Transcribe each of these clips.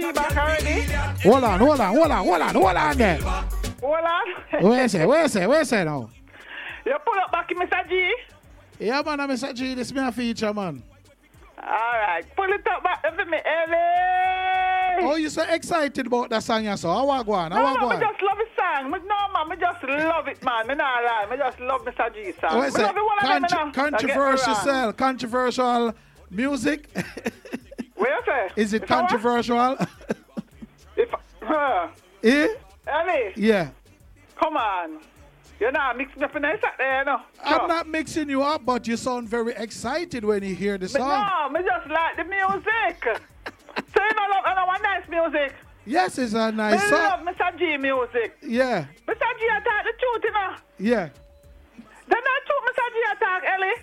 cheat back already? Hold on there. Hold on. Where say now? You pull up back in Mr. G? Yeah, man, I'm Mr. G. This is my feature, man. Alright, pull it up back for me, Ellie. Oh, you so excited about that song, you so? How I go on? No, I just love the song. No, man, I just love it, man. I not lie. I just love Mr. G song. What is it? Controversial music? What you say? Is it controversial? Eh? Ellie? Yeah. Come on. You're not mixing up in there, you know. I'm not mixing you up, but you sound very excited when you hear the song. But no, I just like the music. So you know, I want nice music. Yes, it's a nice song. I love Mr. G music. Yeah. Mr. G attack the truth, you know. Yeah. They're not truth, Mr. G attack, Ellie.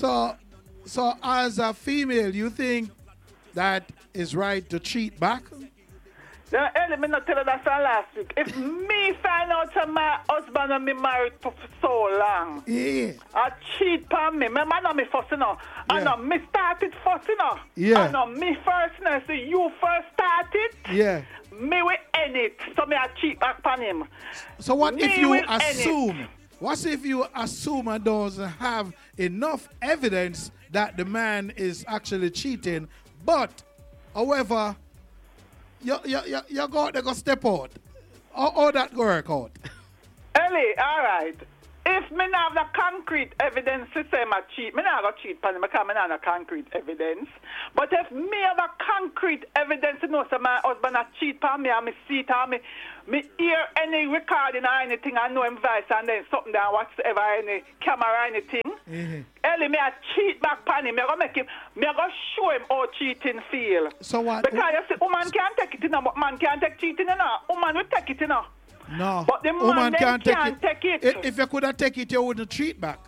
So as a female, you think that is right to cheat back? Yeah, Ellie, me not tell you that from last week. If me find out that my husband and me married for so long, yeah, I cheat on me. My man and me first, you know. I know me started first, you know. Yeah. I know me first, you know. So you first started. Yeah. Me will end it. So me I cheat back on him. So what me if you assume? What if you assume and doesn't have enough evidence that the man is actually cheating, but, however, you go there, go step out. How that go work out? Ellie, all right. If me not have the concrete evidence to say I cheat, me not go cheat on him because me not have concrete evidence. But if me have a concrete evidence to know that my husband a cheat on me and me see it on me hear any recording or anything, I know him voice and then something down whatsoever, any camera or anything. Mm-hmm. Ellie, me a cheat back on him. Me go show him how cheating feel. So what? Because you see, woman can't take it, you know, but man can't take cheating, you know. Woman will take it, you know. No, but the man can't take it. If you could have taken it, you wouldn't cheat back.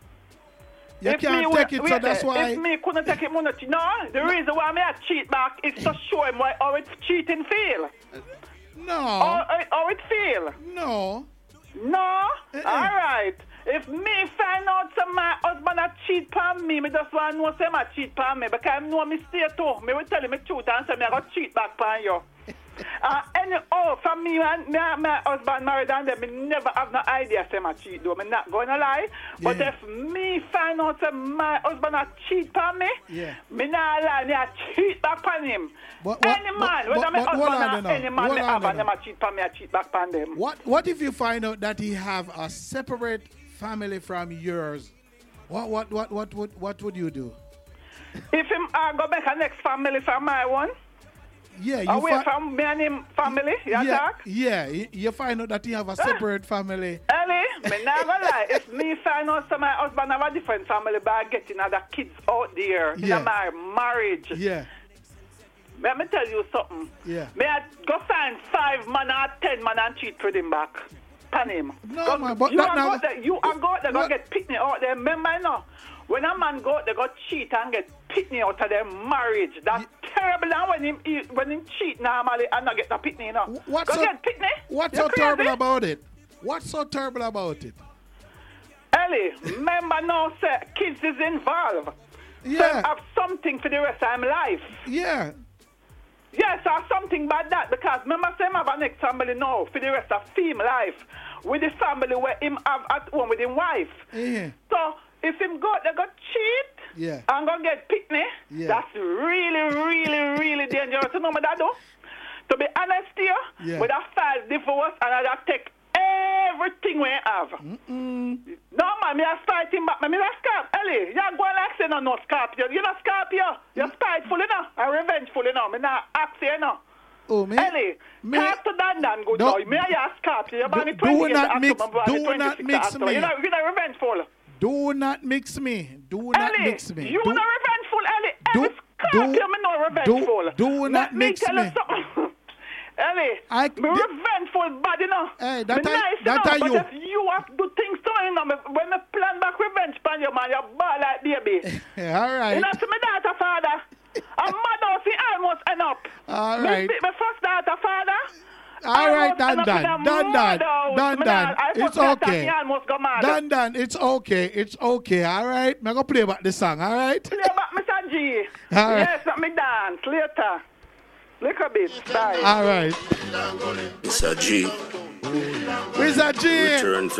You can't take it, so that's why. If me couldn't take it, no. The reason why me I cheat back is to show him how it's cheating feel. No. How it feel. No. No? All right. If me find out that my husband a cheat on me just want to know say I cheat on me because I know me stay too. Me will tell him the truth and say me I go cheat back on you. From me and my husband married and them, me never have no idea say I cheat though. Me not going to lie. But if me find out that my husband a cheat on me, me not lie, me a cheat back on him. Any man, whether my husband or any man they have and them a cheat on me, I cheat back on them. What if you find out that he have a separate family from yours? What would you do? If him go back a next family from my one? Yeah, away from me and him family, you find out that he have a separate family. Ellie, me not gonna lie. If me find out that my husband have a different family by getting other kids out there in my marriage. Yeah. Let me tell you something. Yeah. May I go find 5 man or 10 man and cheat for him back? Pan him. No, man, but you are go there, go get pitney out there. Remember, you know, when a man go there, go cheat and get pitney out of their marriage. That's terrible. And when him cheat normally and not get the pitney, you know. Get pitney. What's so terrible about it? What's so terrible about it? Ellie, remember now, sir, kids is involved. Yeah. So have something for the rest of my life. Yeah. Yes, I have something about that because remember, say I have a next family now for the rest of him life with the family where him have at home with his wife. Yeah. So if him go, they go cheat and go get pitney, that's really, really, really dangerous. You know what I do? To be honest here, with a file divorce and I take everything we have. No, man, me a fight him back. Me a Scorpio. Ellie, you're going like say no Scorpio. You're not Scorpio. You're spiteful, you know, and revengeful, you know. Me not ask you, you know. Oh, me? Ellie, talk to Dan good boy. Me a Scorpio. You're born in 20 do years not after mix, my do not mix me. You're not revengeful. Do not mix me. Do not Ellie, mix me. You're not revengeful, Ellie. Every Scorpio, me not revengeful. Do not mix me. Ellie, be revengeful bad, you know. Hey, that are you. But if you have to do things to me, you know, when I plan back revenge on you, man, you're bad like baby. All right. You know, to my daughter, father. I'm mad out, see, almost end up. All right. My first daughter, father. All right, Dan. It's okay. Dan, it's okay. It's okay. All right. I'm going to play back the song, all right? Play back Mr. G. All right. Yes, let me dance later. Little bit. Bye. All right. Mr. G. Mr. G. Return for